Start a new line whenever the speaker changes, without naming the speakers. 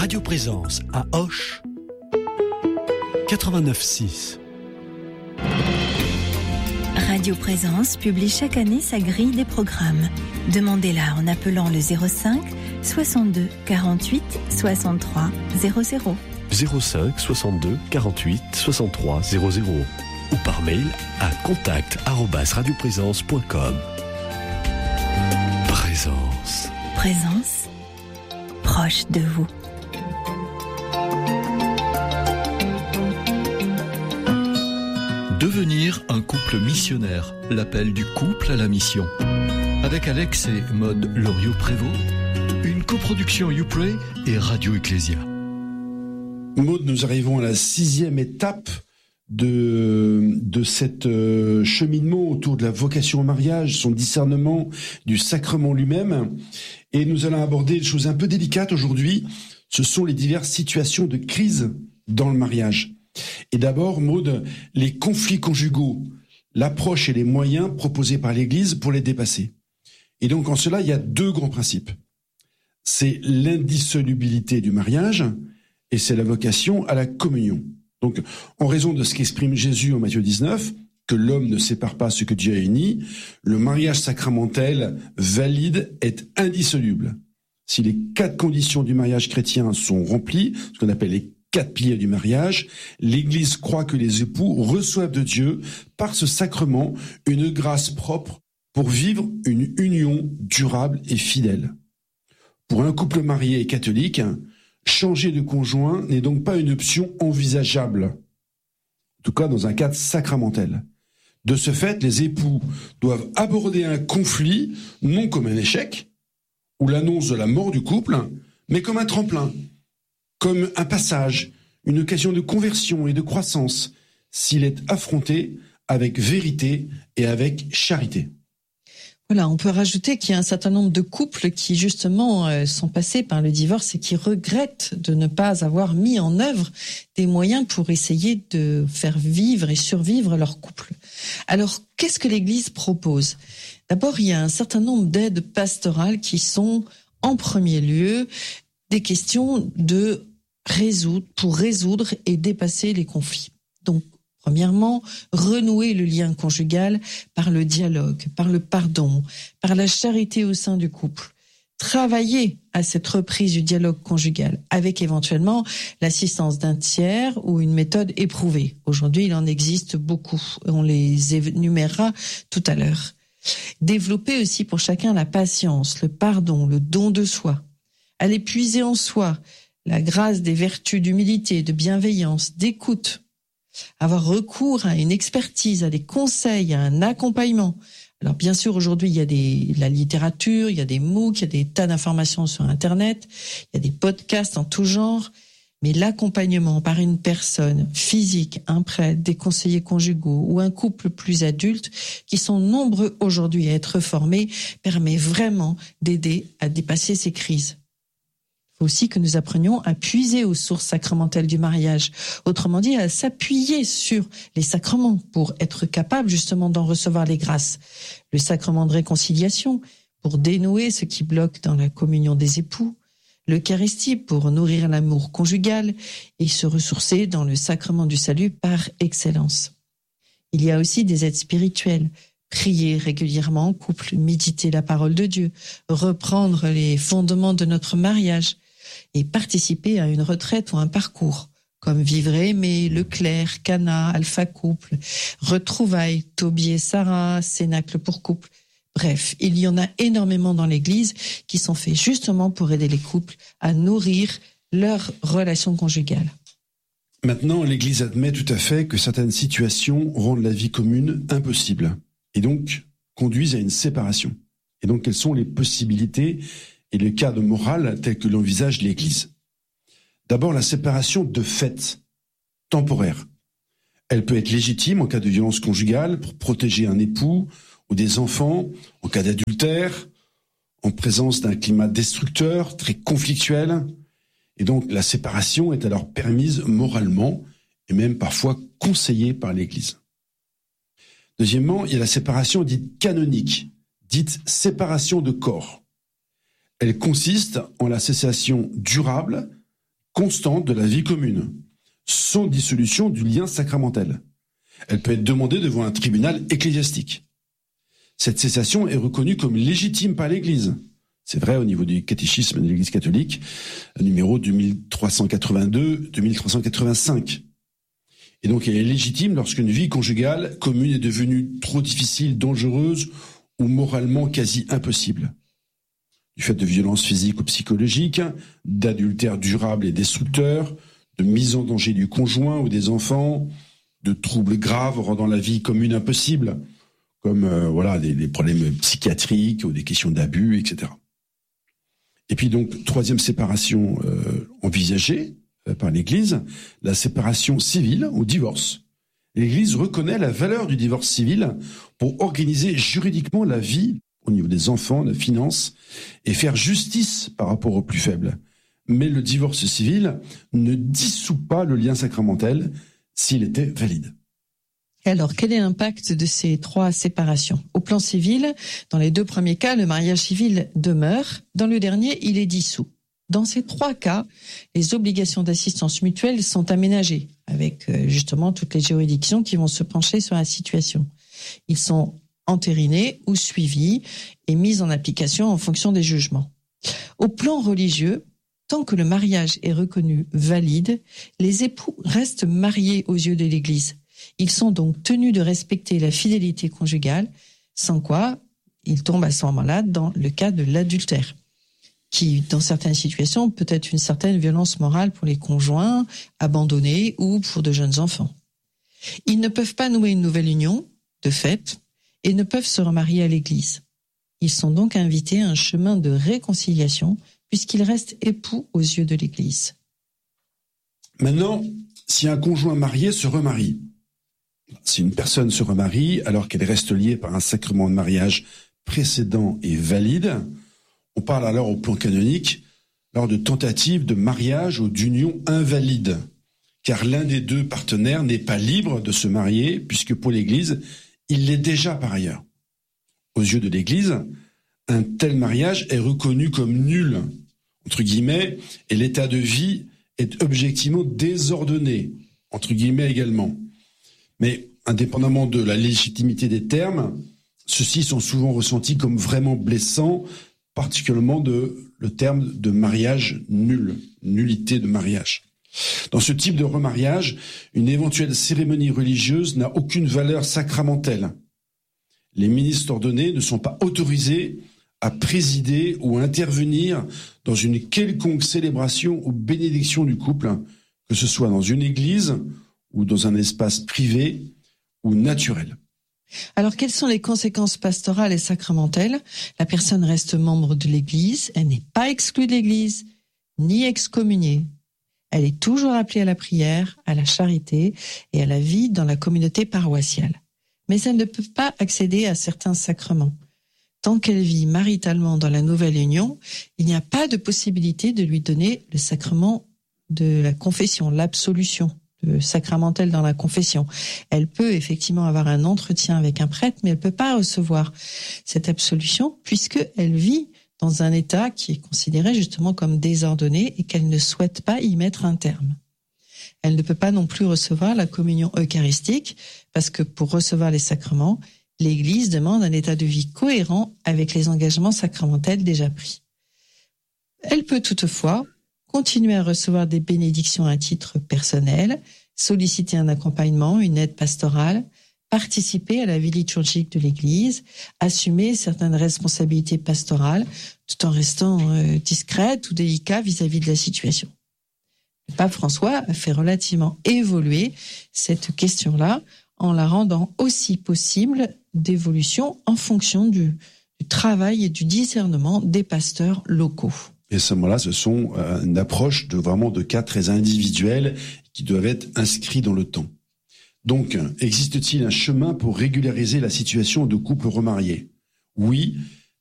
Radio Présence à Auch, 89.6.
Radio Présence publie chaque année sa grille des programmes. Demandez-la en appelant le 05 62 48 63 00.
05 62 48 63 00 ou par mail à contact@radioprésence.com. Présence.
Présence, proche de vous.
Devenir un couple missionnaire, l'appel du couple à la mission. Avec Alex et Maude Loriot-Prévost, une coproduction YouPray et Radio Ecclésia.
Maude, nous arrivons à la 6e étape de cette cheminement autour de la vocation au mariage, son discernement du sacrement lui-même. Et nous allons aborder des choses un peu délicates aujourd'hui. Ce sont les diverses situations de crise dans le mariage. Et d'abord, Maude, les conflits conjugaux, l'approche et les moyens proposés par l'Église pour les dépasser. Et donc, en cela, il y a 2 grands principes. C'est l'indissolubilité du mariage et c'est la vocation à la communion. Donc, en raison de ce qu'exprime Jésus en Matthieu 19, que l'homme ne sépare pas ce que Dieu a uni, le mariage sacramentel valide est indissoluble. Si les 4 conditions du mariage chrétien sont remplies, ce qu'on appelle les 4 piliers du mariage, l'Église croit que les époux reçoivent de Dieu, par ce sacrement, une grâce propre pour vivre une union durable et fidèle. Pour un couple marié et catholique, changer de conjoint n'est donc pas une option envisageable, en tout cas dans un cadre sacramentel. De ce fait, les époux doivent aborder un conflit non comme un échec ou l'annonce de la mort du couple, mais comme un tremplin, comme un passage, une occasion de conversion et de croissance, s'il est affronté avec vérité et avec charité.
Voilà, on peut rajouter qu'il y a un certain nombre de couples qui justement sont passés par le divorce et qui regrettent de ne pas avoir mis en œuvre des moyens pour essayer de faire vivre et survivre leur couple. Alors, qu'est-ce que l'Église propose ? D'abord, il y a un certain nombre d'aides pastorales qui sont, en premier lieu, des questions pour résoudre et dépasser les conflits. Donc, premièrement, renouer le lien conjugal par le dialogue, par le pardon, par la charité au sein du couple. Travailler à cette reprise du dialogue conjugal avec éventuellement l'assistance d'un tiers ou une méthode éprouvée. Aujourd'hui, il en existe beaucoup. On les énumérera tout à l'heure. Développer aussi pour chacun la patience, le pardon, le don de soi. Aller puiser en soi la grâce des vertus d'humilité, de bienveillance, d'écoute. Avoir recours à une expertise, à des conseils, à un accompagnement. Alors bien sûr, aujourd'hui, il y a la littérature, il y a des MOOC, il y a des tas d'informations sur Internet, il y a des podcasts en tout genre, mais l'accompagnement par une personne physique, un prêtre, des conseillers conjugaux ou un couple plus adulte, qui sont nombreux aujourd'hui à être formés, permet vraiment d'aider à dépasser ces crises. Il faut aussi que nous apprenions à puiser aux sources sacramentelles du mariage. Autrement dit, à s'appuyer sur les sacrements pour être capable justement d'en recevoir les grâces. Le sacrement de réconciliation pour dénouer ce qui bloque dans la communion des époux. L'Eucharistie pour nourrir l'amour conjugal et se ressourcer dans le sacrement du salut par excellence. Il y a aussi des aides spirituelles. Prier régulièrement en couple, méditer la parole de Dieu, reprendre les fondements de notre mariage et participer à une retraite ou un parcours, comme Vivre et Aimer, Leclerc, Cana, Alpha Couple, Retrouvailles, Toby et Sarah, Cénacle pour couple. Bref, il y en a énormément dans l'Église qui sont faits justement pour aider les couples à nourrir leur relation conjugale.
Maintenant, l'Église admet tout à fait que certaines situations rendent la vie commune impossible et donc conduisent à une séparation. Et donc, quelles sont les possibilités et le cadre moral tel que l'envisage l'Église ? D'abord, la séparation de fait, temporaire. Elle peut être légitime en cas de violence conjugale pour protéger un époux ou des enfants, en cas d'adultère, en présence d'un climat destructeur, très conflictuel. Et donc, la séparation est alors permise moralement et même parfois conseillée par l'Église. Deuxièmement, il y a la séparation dite canonique, dite séparation de corps. Elle consiste en la cessation durable constante de la vie commune, sans dissolution du lien sacramentel. Elle peut être demandée devant un tribunal ecclésiastique. Cette cessation est reconnue comme légitime par l'Église. C'est vrai au niveau du catéchisme de l'Église catholique, numéro 2382-2385. Et donc elle est légitime lorsqu'une vie conjugale commune est devenue trop difficile, dangereuse ou moralement quasi impossible. Du fait de violences physiques ou psychologiques, d'adultère durable et destructeur, de mise en danger du conjoint ou des enfants, de troubles graves rendant la vie commune impossible, comme des problèmes psychiatriques ou des questions d'abus, etc. Et puis donc, troisième séparation envisagée par l'Église, la séparation civile ou divorce. L'Église reconnaît la valeur du divorce civil pour organiser juridiquement la vie au niveau des enfants, la finance, et faire justice par rapport aux plus faibles. Mais le divorce civil ne dissout pas le lien sacramentel s'il était valide.
Alors, quel est l'impact de ces 3 séparations ? Au plan civil, dans les 2 premiers cas, le mariage civil demeure. Dans le dernier, il est dissous. Dans ces 3 cas, les obligations d'assistance mutuelle sont aménagées, avec justement toutes les juridictions qui vont se pencher sur la situation. Ils sont entérinés ou suivis et mis en application en fonction des jugements. Au plan religieux, tant que le mariage est reconnu valide, les époux restent mariés aux yeux de l'Église. Ils sont donc tenus de respecter la fidélité conjugale, sans quoi ils tombent à ce moment-là dans le cas de l'adultère, qui, dans certaines situations, peut être une certaine violence morale pour les conjoints abandonnés ou pour de jeunes enfants. Ils ne peuvent pas nouer une nouvelle union, de fait, et ne peuvent se remarier à l'Église. Ils sont donc invités à un chemin de réconciliation, puisqu'ils restent époux aux yeux de l'Église.
Maintenant, si un conjoint marié se remarie, si une personne se remarie alors qu'elle reste liée par un sacrement de mariage précédent et valide, on parle alors au plan canonique lors de tentatives de mariage ou d'union invalide, car l'un des 2 partenaires n'est pas libre de se marier, puisque pour l'Église, il l'est déjà par ailleurs. Aux yeux de l'Église, un tel mariage est reconnu comme nul, entre guillemets, et l'état de vie est objectivement désordonné, entre guillemets également. Mais indépendamment de la légitimité des termes, ceux-ci sont souvent ressentis comme vraiment blessants, particulièrement le terme de mariage nul, nullité de mariage. Dans ce type de remariage, une éventuelle cérémonie religieuse n'a aucune valeur sacramentelle. Les ministres ordonnés ne sont pas autorisés à présider ou à intervenir dans une quelconque célébration ou bénédiction du couple, que ce soit dans une église ou dans un espace privé ou naturel.
Alors, quelles sont les conséquences pastorales et sacramentelles ? La personne reste membre de l'Église, elle n'est pas exclue de l'Église, ni excommuniée. Elle est toujours appelée à la prière, à la charité et à la vie dans la communauté paroissiale. Mais elle ne peut pas accéder à certains sacrements. Tant qu'elle vit maritalement dans la nouvelle union, il n'y a pas de possibilité de lui donner le sacrement de la confession, l'absolution sacramentelle dans la confession. Elle peut effectivement avoir un entretien avec un prêtre, mais elle ne peut pas recevoir cette absolution puisqu'elle vit dans un état qui est considéré justement comme désordonné et qu'elle ne souhaite pas y mettre un terme. Elle ne peut pas non plus recevoir la communion eucharistique parce que pour recevoir les sacrements, l'Église demande un état de vie cohérent avec les engagements sacramentels déjà pris. Elle peut toutefois continuer à recevoir des bénédictions à titre personnel, solliciter un accompagnement, une aide pastorale, participer à la vie liturgique de l'Église, assumer certaines responsabilités pastorales, tout en restant discrète ou délicat vis-à-vis de la situation. Le pape François a fait relativement évoluer cette question-là en la rendant aussi possible d'évolution en fonction du travail et du discernement des pasteurs locaux.
Et à ce moment-là, ce sont une approche de cas très individuels qui doivent être inscrits dans le temps. Donc, existe-t-il un chemin pour régulariser la situation de couples remariés ? Oui,